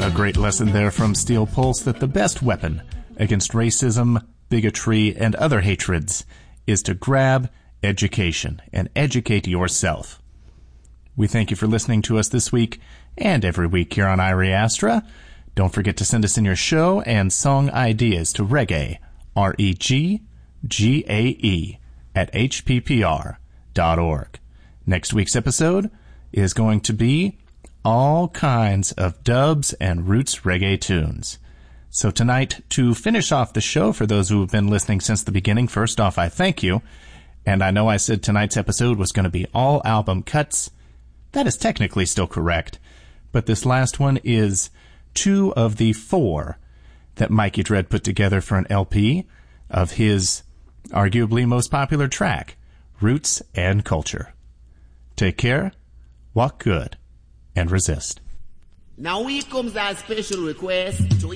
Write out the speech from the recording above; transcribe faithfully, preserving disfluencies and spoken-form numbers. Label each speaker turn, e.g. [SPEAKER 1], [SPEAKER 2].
[SPEAKER 1] A great lesson there from Steel Pulse that the best weapon against racism, bigotry, and other hatreds is to grab education and educate yourself. We thank you for listening to us this week and every week here on Irie Astra. Don't forget to send us in your show and song ideas to reggae, R E G G A E, at H P P R dot org. Next week's episode is going to be all kinds of dubs and roots reggae tunes. So tonight, to finish off the show, for those who have been listening since the beginning, first off, I thank you. And I know I said tonight's episode was going to be all album cuts. That is technically still correct. But this last one is two of the four that Mikey Dread put together for an L P of his arguably most popular track, Roots and Culture. Take care, walk good, and resist.
[SPEAKER 2] Now here comes our special request to